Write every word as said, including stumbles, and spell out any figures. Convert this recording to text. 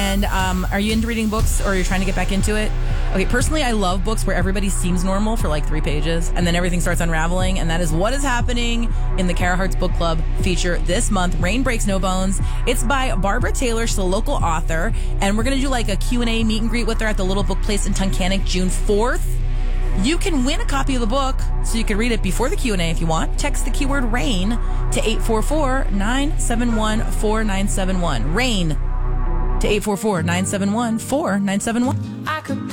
And um, are you into reading books, or are you trying to get back into it? Okay, personally, I love books where everybody seems normal for like three pages, and then everything starts unraveling, and that is what is happening in the Kara Hearts Book Club feature this month, Rain Breaks No Bones. It's by Barbara Taylor. She's a local author, and we're going to do like a Q and A meet and greet with her at the Little Book Place in Tunkhannock June fourth. You can win a copy of the book, so you can read it before the Q and A if you want. Text the keyword RAIN to eight four four, nine seven one, four nine seven one. RAIN to eight four four, nine seven one, four nine seven one. I could